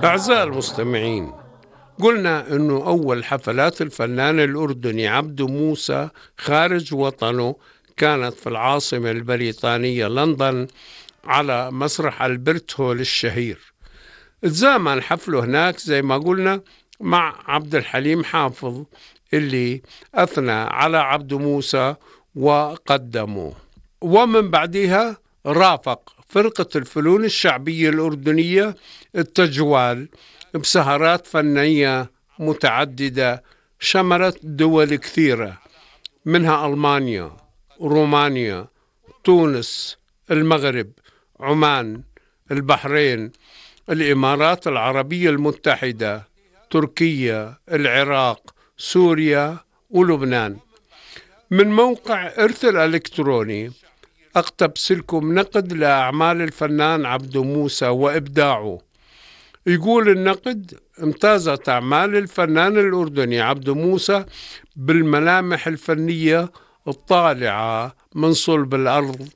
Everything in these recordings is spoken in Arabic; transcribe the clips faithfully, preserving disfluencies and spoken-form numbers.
أعزائي المستمعين، قلنا أنه أول حفلات الفنان الأردني عبدو موسى خارج وطنه كانت في العاصمة البريطانية لندن على مسرح البرت هول الشهير. تزامن حفله هناك زي ما قلنا مع عبد الحليم حافظ اللي أثنى على عبدو موسى وقدمه، ومن بعدها رافق فرقة الفنون الشعبية الأردنية التجوال بسهرات فنية متعددة شملت دول كثيرة، منها ألمانيا، رومانيا، تونس، المغرب، عمان، البحرين، الإمارات العربية المتحدة، تركيا، العراق، سوريا ولبنان. من موقع إرث الإلكتروني أقتبس لكم نقد لأعمال الفنان عبدو موسى وإبداعه. يقول النقد: امتازت أعمال الفنان الأردني عبدو موسى بالملامح الفنية الطالعة من صلب الأرض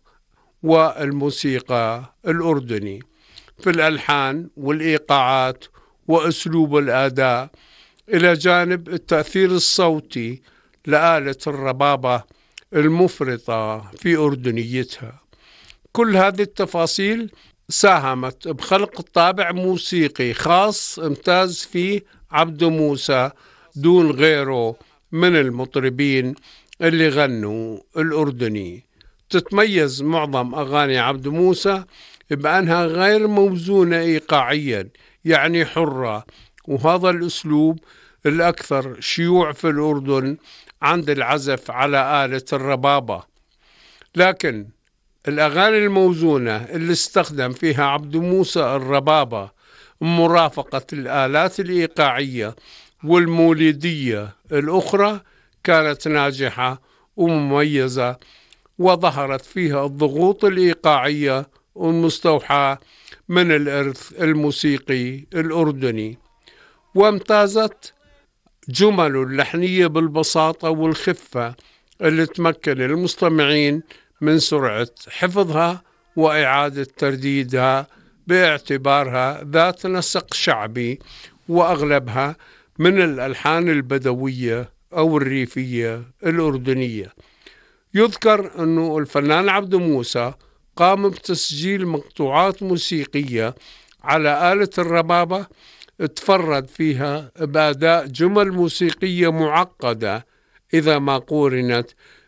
والموسيقى الأردني، في الألحان والإيقاعات وأسلوب الأداء، إلى جانب التأثير الصوتي لآلة الربابة المفرطة في أردنيتها. كل هذه التفاصيل ساهمت بخلق طابع موسيقي خاص امتاز فيه عبدو موسى دون غيره من المطربين اللي غنوا الأردني. تتميز معظم أغاني عبدو موسى بأنها غير موزونة إيقاعيا، يعني حرة، وهذا الأسلوب الأكثر شيوع في الأردن عند العزف على آلة الربابة. لكن الأغاني الموزونة اللي استخدم فيها عبدو موسى الربابة مرافقة الآلات الإيقاعية والمولدية الأخرى كانت ناجحة ومميزة، وظهرت فيها الضغوط الإيقاعية والمستوحاة من الإرث الموسيقي الأردني، وامتازت جمل اللحنية بالبساطة والخفة اللي تمكن المستمعين من سرعة حفظها وإعادة ترديدها باعتبارها ذات نسق شعبي، وأغلبها من الألحان البدوية أو الريفية الأردنية. يذكر أنه الفنان عبدو موسى قام بتسجيل مقطوعات موسيقية على آلة الربابة تفرد فيها بأداء جمل موسيقية معقدة إذا ما قورنت